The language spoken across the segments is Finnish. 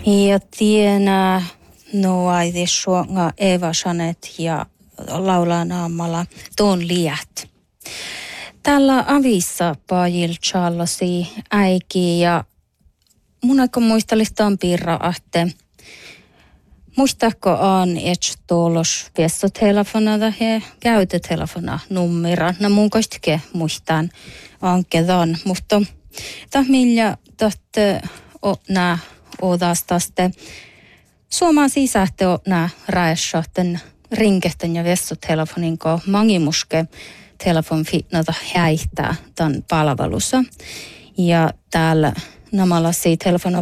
Ja tienä nuaidi suonga Eva Janet ja laulaa naamalla Tuon liät. Tällä avissa pajil Charlesi äiki ja mun aika muistalista pirra ahte. Muistaako on et tuolos viestotelefonada he käytötelefona nummera. No mun koistike muistan ankedan, mutta millä tahte nää odastaste Suomaan sisähte nää raessaten ringehten ja viestotelefonin ko mangimuske telefonfitnata häihtää tämän palvelussa. Ja täällä namalasi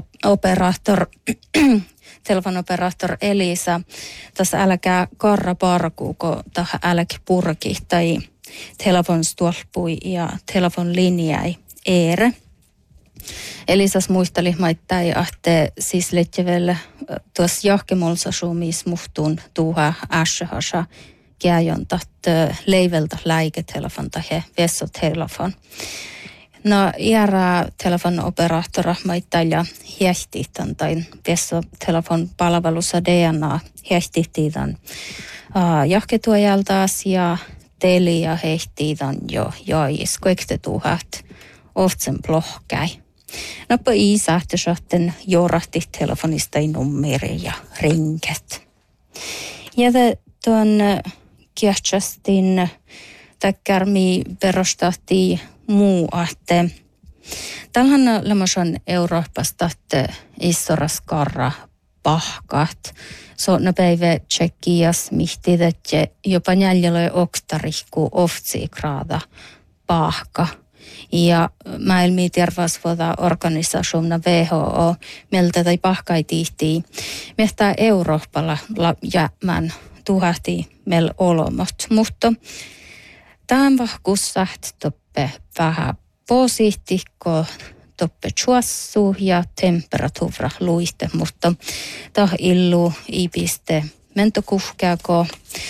telefonoperaattor Elisa, tässä älkää karra parkuu, kun tähän älkää purki tai telefonstolpui ja telefonlinjai eere. Elisas muisteli maittai, että siis lehtjevelle tuossa jahkemolsasuumis muhtuun tuuha ässähasa käjon tahte leiveltä läiketelefon tai vessotelefon. No, järä telefonoperaattora maittajia hiehti tämän vessotelefon palvelussa DNA hiehti tämän jahketuojaltaas ja telia heihti tämän jo jois kuektetuhat oftsen plohkäi. Noppa isähti sahten jorahti telefonista i nummeri ja rinket. Ja tuon kiehtästin takkärmi perustahti muu ahte. Täällähän lemmosan Euroopasta isoras karra pahkat. So no päivä tsekkias mihti, että jopa jäljellä oktarihku oftsi graada pahka. Ja maailmi terveysvuoda organisaationa WHO mieltä tai pahkai tihtii. Mehtää Euroopalla jämän tuhahti meillä olomot. Mutta tämän vahkussaht toppe vähän posihtikko, toppe chuassu ja temperatuura luiste. Mutta tah illu ipiste mentokuhkeako.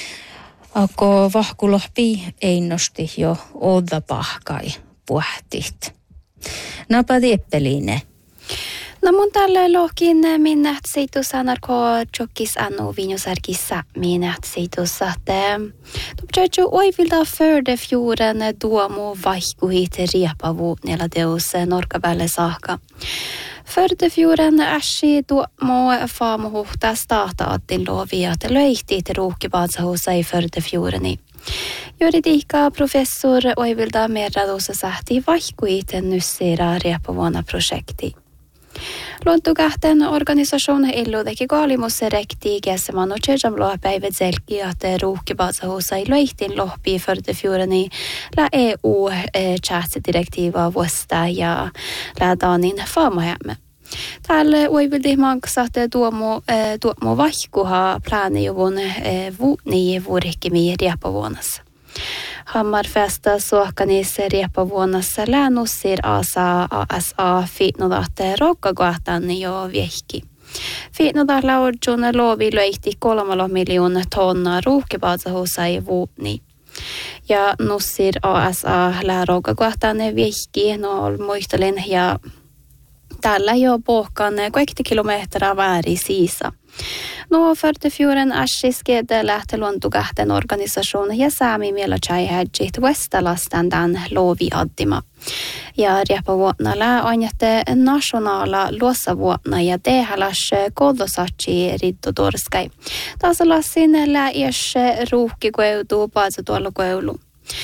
Ako vahkulohpi ei nosti jo odda pahkai puhtit. Napadi eppeline. No mun tällä lohkin minä seitus anarko chokis anu vinjosarkissa minä seitus että tupjachu oivilta förde fjorden duomu vaihkuhit riepavu nella deus norkavälle saakka. Förde fjorden ässi duomu faamu huhta starta attin lovia att löihti till ruukivaatsahusa i förde fjordeni. Juridiikka professor oivilta merradussa sähti vaihkuhiten nyssira riepavuona projekti. Luontokähten organisation illu teki kaalimusse rekti käsemanu tjejam loapäivät selki, että ruuhkivaatsahuussa ei löihtin lohpi förtefjureni la EU chat-direktiiva vuosta ja la danin faamahämme. Täällä uivilti manksa, että tuomu vaihkuha plaanijuvun vuutni vuorikkimi riepavuonnassa. Hammarfesta suokanissa riepavuonnassa läänussir ASA fiitnodatte rokkagatan jo viehki. Fiitnodat laudjun lovi löihti 3 miljoonaa tonna ruuhkivaatsahuussa i vuutni. Ja nussir ASA lää rokkagatan viehki no muistelin ja tällä jo pohkan 20 kilometriä väärin siisa. No, förtefjorden ässkiskede lähte luontokähten organisation ja saami mielo chai hädjit Westalastan dan lovi addima. Ja riepavuotna lää onjatte nationala luossavuotna ja tehalas kodosatsi riddotorskai. Tasalassin lää ies ruuhkikoeutu paatsutuolukoulu.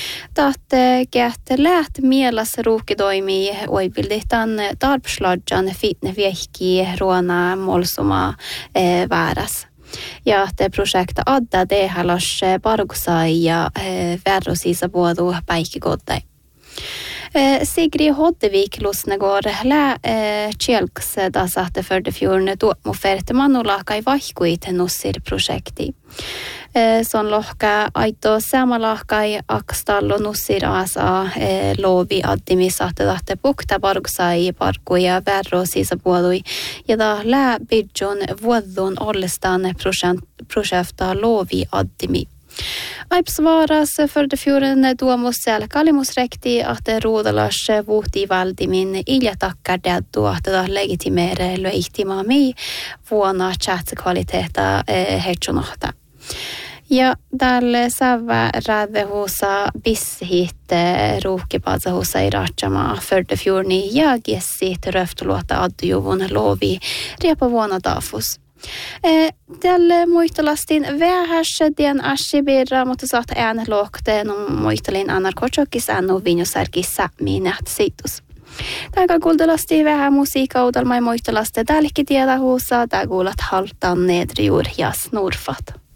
Tahte kähte läht mielas ruuhkitoimii oipildihtan tarpsladjan fitne viehki ruona molsuma vääräs. Ja te projekta adda tehalas parkusai ja verrosisa vuodu päikkikodai. Sigrid Hoddevik lusnegård lä tjelks da sahte fördefjorden tuomu ferte manulakai vaihkuit nussir projekti. Son lohka aito samalahkai akstallo nussir asa lovi addimi sahte tahte pukta parkusai parkuja verro sisa puolui ja da lä bidjon vuodun ollestaan projekta lovi addimi. Aips varas för det fjorden tuomus siellä kalimusrekti, att ruodalas vuhti valdimin ilja takkar deddu, att legitimere löihtimami vuonna chatsikvaliteeta heitsunahta. Ja tälle sävä rädvehusa bissihit ruukkipatsahusa i ratsama för det fjordni ja gessit röftuluota addujuvun lovi riepa vuonna tafus. Tälle muistelastin vähäs dien asibirra, mutta saata äänet lohteen muistelin anarkotsokissa annu vinjosärkissä minät siitus. Täällä kuultelasti vähän musiikkaudalma ja muistelaste tälläkin tiedä huusaa, tää kuulat haltaan nedriur ja snurfat.